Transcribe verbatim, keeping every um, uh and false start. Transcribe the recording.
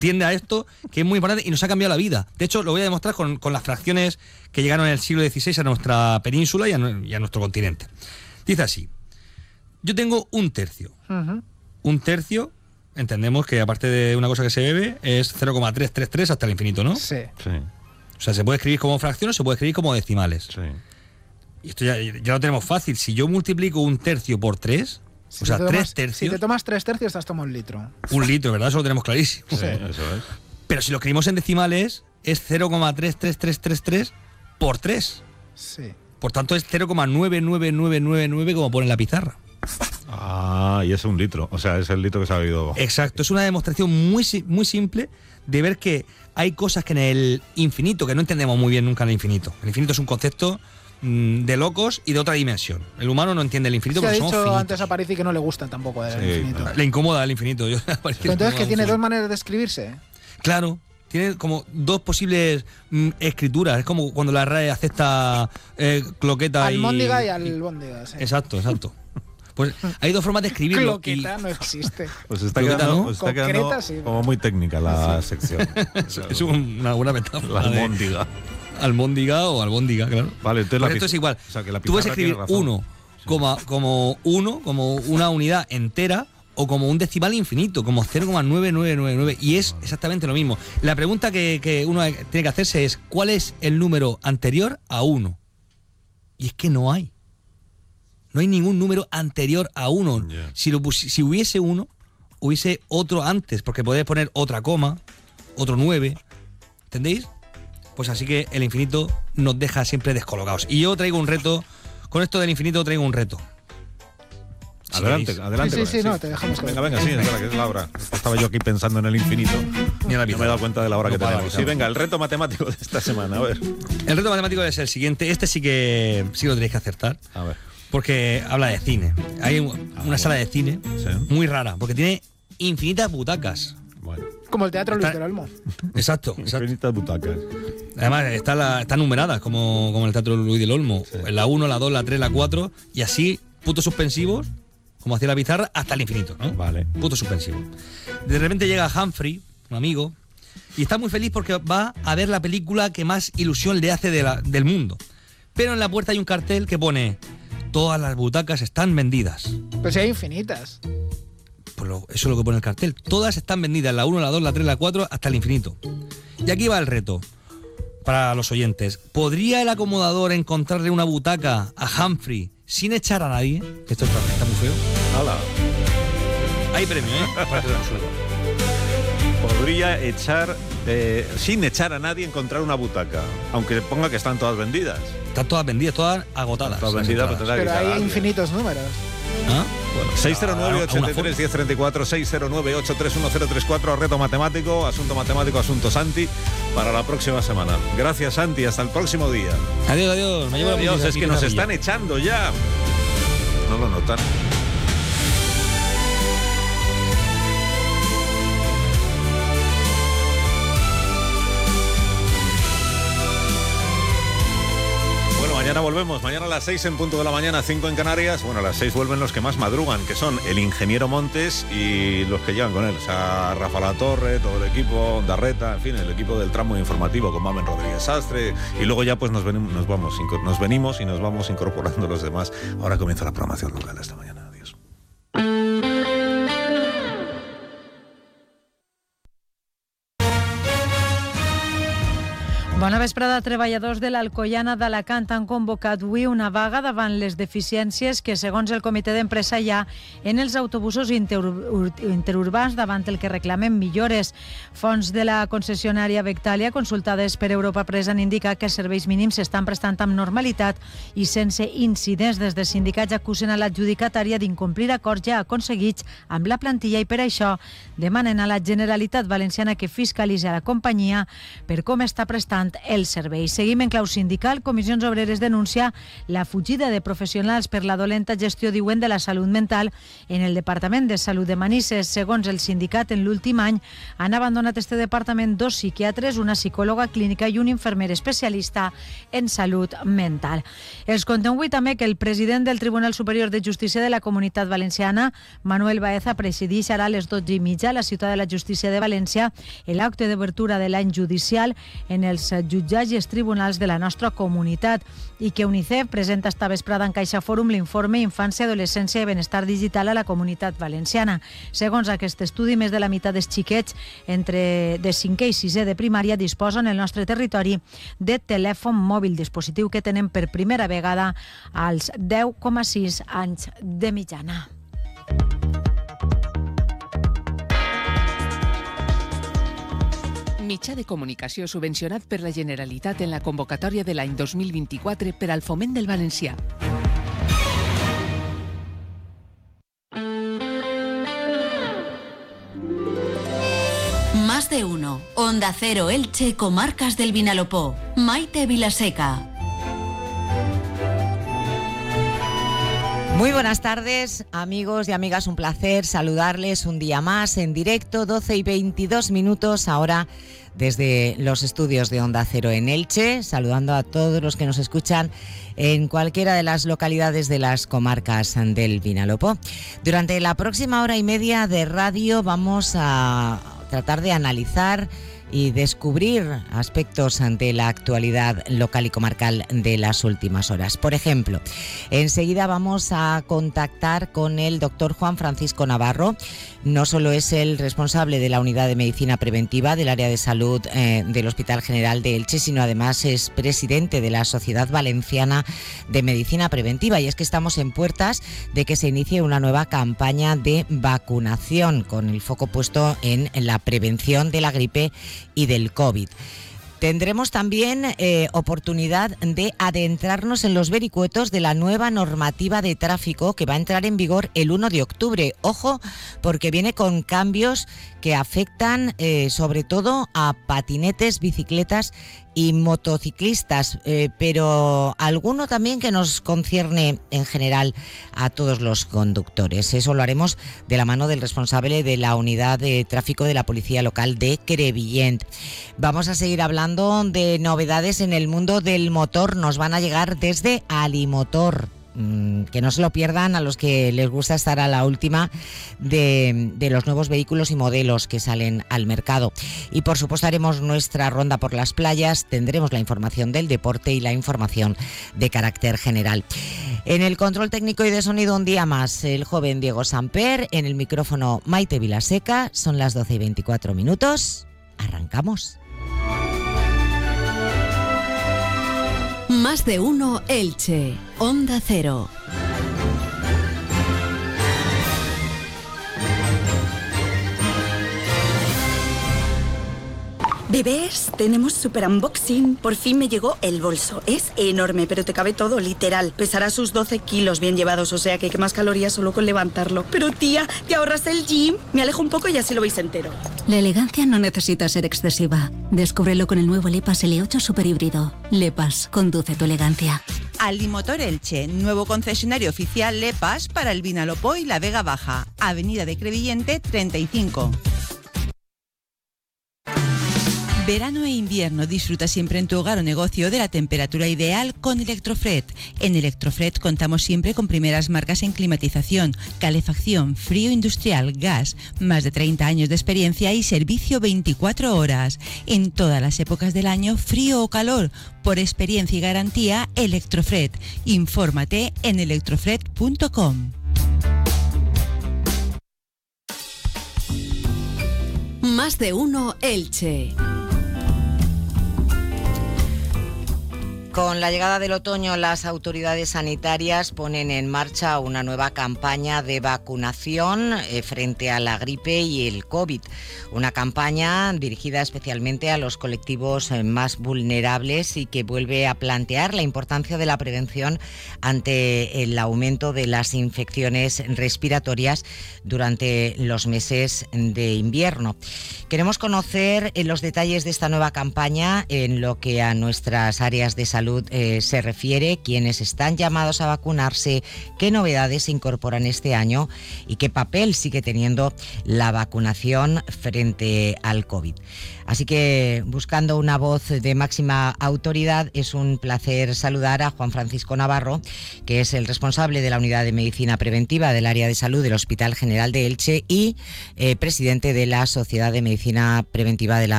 tiende a esto, que es muy importante y nos ha cambiado la vida. De hecho, lo voy a demostrar con, con las fracciones que llegaron en el siglo dieciséis a nuestra península y a, y a nuestro continente. Dice así: yo tengo un tercio. Uh-huh. Un tercio, entendemos que aparte de una cosa que se bebe, es cero coma trescientos treinta y tres hasta el infinito, ¿no? Sí. Sí. O sea, se puede escribir como fracción o se puede escribir como decimales. Sí. Y esto ya, ya lo tenemos fácil. Si yo multiplico un tercio por tres, Si o sea, tomas, tres tercios... Si te tomas tres tercios, te has tomado un litro. Un litro, ¿verdad? Eso lo tenemos clarísimo. Sí, eso es. Pero si lo escribimos en decimales, es cero coma tres tres tres tres tres por tres. Sí. Por tanto, es cero coma nueve nueve nueve nueve nueve como pone en la pizarra. Ah, y es un litro. O sea, es el litro que se ha bebido. Exacto. Es una demostración muy, muy simple de ver que hay cosas que en el infinito, que no entendemos muy bien nunca en el infinito. El infinito es un concepto mmm, de locos y de otra dimensión. El humano no entiende el infinito Se porque ha somos dicho finitos. antes a París que no le gusta tampoco el Sí, infinito. claro. Le incomoda el infinito. Yo, Pero entonces, que tiene dos maneras de escribirse. Claro, tiene como dos posibles mm, escrituras. Es como cuando la R A E acepta eh, cloqueta Almóndiga y... y albóndiga, sí. Exacto, exacto. Pues hay dos formas de escribirlo. Cloqueta y... no existe. Pues está Cloqueta, quedando, ¿no? pues está quedando Concreta, sí. como muy técnica la sección. es, es una buena metáfora. La de- almóndiga. Almóndiga o albóndiga, claro. Vale, entonces Pues la esto es piz- igual. o sea, que la Tú puedes pizarra escribir tiene razón. uno como, como uno, como una unidad entera, o como un decimal infinito, como cero coma nueve nueve nueve nueve. Y es exactamente lo mismo. La pregunta que, que uno tiene que hacerse es: ¿cuál es el número anterior a uno? Y es que no hay. No hay ningún número anterior a uno. Yeah. Si, lo pus- si hubiese uno, hubiese otro antes, porque podés poner otra coma, otro nueve. ¿Entendéis? Pues así que el infinito nos deja siempre descolocados. Y yo traigo un reto, con esto del infinito traigo un reto. Si Adelante, queréis. adelante. Sí, con sí, él, sí, no, te dejamos con Venga, él. venga, sí, espera, que es la hora. Estaba yo aquí pensando en el infinito. Ni a la No me he pizarra. dado cuenta de la hora No que para, tenemos. Sí, claro. venga, el reto matemático de esta semana, a ver. El reto matemático es el siguiente. Este sí que sí lo tenéis que acertar, A ver. porque habla de cine. Hay un- una sala de cine Sí. muy rara, porque tiene infinitas butacas. Bueno. Como el Teatro Luis Está- del Olmo. Exacto, exacto. Infinitas butacas. Además, está la, están numeradas como, como en el Teatro Luis del Olmo. Sí. La uno, la dos, la tres, la cuatro, y así, puntos suspensivos, como hacía la pizarra, hasta el infinito, ¿no? Vale. Punto suspensivo. De repente llega Humphrey, un amigo, y está muy feliz porque va a ver la película que más ilusión le hace de la- del mundo. Pero en la puerta hay un cartel que pone: todas las butacas están vendidas. Pero si hay infinitas. Pues lo- eso es lo que pone el cartel. Todas están vendidas, la uno, la dos, la tres, la cuatro, hasta el infinito. Y aquí va el reto para los oyentes. ¿Podría el acomodador encontrarle una butaca a Humphrey sin echar a nadie? Que esto está, está muy feo. Hala. Hay premio, ¿eh? Para que lo resuelva. Podría echar, eh, sin echar a nadie, encontrar una butaca. Aunque ponga que están todas vendidas. Están todas vendidas, todas agotadas. Todas las vendidas, entradas. pero tendrá que Pero quitar a hay alguien. infinitos números. ¿Ah? Bueno, seis cero nueve, a- a ocho una tres, forma. uno cero tres cuatro, seis cero nueve, ocho tres uno cero tres cuatro, reto matemático, asunto matemático, asunto Santi, para la próxima semana. Gracias, Santi, hasta el próximo día. Adiós, adiós. Me llevo la Dios, música, es mi que nos pesadilla. están echando ya. No lo notan. Bueno, mañana volvemos, mañana a las seis en punto de la mañana, cinco en Canarias. Bueno, a las seis vuelven los que más madrugan, que son el ingeniero Montes y los que llegan con él. O sea, Rafa La Torre, todo el equipo, Darreta, en fin, el equipo del tramo informativo con Mamen Rodríguez Sastre. Y luego ya pues nos, venimos, nos, vamos, inco- nos venimos y nos vamos incorporando los demás. Ahora comienza la programación local esta mañana. Adiós. Bona vesprada. Treballadors de l'Alcoiana d'Alacant han convocat avui una vaga davant les deficiències que, segons el comitè d'empresa, hi ha en els autobusos interur interurbans, davant el que reclamen millores. Fonts de la concessionària Vectalia, consultades per Europa Press, han indicat que els serveis mínims s'estan prestant amb normalitat i sense incidents. Des de sindicats acusen a l'adjudicatària d'incomplir acords ja aconseguits amb la plantilla i per això demanen a la Generalitat Valenciana que fiscalitzi a la companyia per com està prestant millorant el servei. Seguim en clau sindical. Comissions Obreres denuncia la fugida de professionals per la dolenta gestió, diuen, de la salut mental en el Departament de Salut de Manises. Segons el sindicat, en l'últim any han abandonat este departament dos psiquiatres, una psicòloga clínica i un infermer especialista en salut mental. Els contem avui també que el president del Tribunal Superior de Justícia de la Comunitat Valenciana, Manuel Baeza, presideixarà a les dotze i mitja a la Ciutat de la Justícia de València l'acte d'obertura de l'any judicial en els jutjats i els tribunals de la nostra comunitat, i que UNICEF presenta esta vesprada en Caixa Fòrum l'informe Infància, Adolescència i Benestar Digital a la Comunitat Valenciana. Segons aquest estudi, més de la meitat dels xiquets entre de cinquè i sisè de primària disposen en el nostre territori de telèfon mòbil, dispositiu que tenen per primera vegada als deu coma sis anys de mitjana. Mitjà de comunicació subvencionat per la Generalitat en la convocatòria de l'any dos mil vint-i-quatre per al foment del valencià. Más de uno. Onda Cero Elche, Comarcas del Vinalopó. Maite Vilaseca. Muy buenas tardes, amigos y amigas, un placer saludarles un día más en directo, doce y veintidós minutos ahora desde los estudios de Onda Cero en Elche, saludando a todos los que nos escuchan en cualquiera de las localidades de las comarcas del Vinalopó. Durante la próxima hora y media de radio vamos a tratar de analizar y descubrir aspectos de la actualidad local y comarcal de las últimas horas. Por ejemplo, enseguida vamos a contactar con el doctor Juan Francisco Navarro. No solo es el responsable de la Unidad de Medicina Preventiva del área de salud eh, del Hospital General de Elche, sino además es presidente de la Sociedad Valenciana de Medicina Preventiva. Y es que estamos en puertas de que se inicie una nueva campaña de vacunación con el foco puesto en la prevención de la gripe y del COVID. Tendremos también eh, oportunidad de adentrarnos en los vericuetos de la nueva normativa de tráfico que va a entrar en vigor el uno de octubre. Ojo, porque viene con cambios que afectan eh, sobre todo a patinetes, bicicletas y motociclistas, eh, pero alguno también que nos concierne en general a todos los conductores. Eso lo haremos de la mano del responsable de la unidad de tráfico de la Policía Local de Crevillent. Vamos a seguir hablando de novedades en el mundo del motor. Nos van a llegar desde Alimotor. Que no se lo pierdan a los que les gusta estar a la última de, de los nuevos vehículos y modelos que salen al mercado. Y por supuesto haremos nuestra ronda por las playas, tendremos la información del deporte y la información de carácter general. En el control técnico y de sonido un día más, el joven Diego Samper, en el micrófono Maite Vilaseca. Son las doce y veinticuatro minutos. Arrancamos. Más de uno Elche, Onda Cero. Bebés, tenemos super unboxing. Por fin me llegó el bolso. Es enorme, pero te cabe todo, literal. Pesará sus doce kilos bien llevados, o sea que quemas calorías solo con levantarlo. Pero tía, ¿te ahorras el gym? Me alejo un poco y así lo veis entero. La elegancia no necesita ser excesiva. Descúbrelo con el nuevo Lepas L ocho Super Híbrido. Lepas, conduce tu elegancia. Alimotor Elche, nuevo concesionario oficial Lepas para el Vinalopó y la Vega Baja. Avenida de Crevillente treinta y cinco. Verano e invierno, disfruta siempre en tu hogar o negocio de la temperatura ideal con Electrofred. En Electrofred contamos siempre con primeras marcas en climatización, calefacción, frío industrial, gas, más de treinta años de experiencia y servicio veinticuatro horas. En todas las épocas del año, frío o calor, por experiencia y garantía, Electrofred. Infórmate en electrofred punto com. Más de uno Elche. Con la llegada del otoño, las autoridades sanitarias ponen en marcha una nueva campaña de vacunación eh, frente a la gripe y el COVID. Una campaña dirigida especialmente a los colectivos eh, más vulnerables y que vuelve a plantear la importancia de la prevención ante el aumento de las infecciones respiratorias durante los meses de invierno. Queremos conocer eh, los detalles de esta nueva campaña en lo que a nuestras áreas de salud Salud eh, se refiere, quiénes están llamados a vacunarse, qué novedades se incorporan este año y qué papel sigue teniendo la vacunación frente al COVID. Así que, buscando una voz de máxima autoridad, es un placer saludar a Juan Francisco Navarro, que es el responsable de la Unidad de Medicina Preventiva del Área de Salud del Hospital General de Elche y eh, presidente de la Sociedad de Medicina Preventiva de la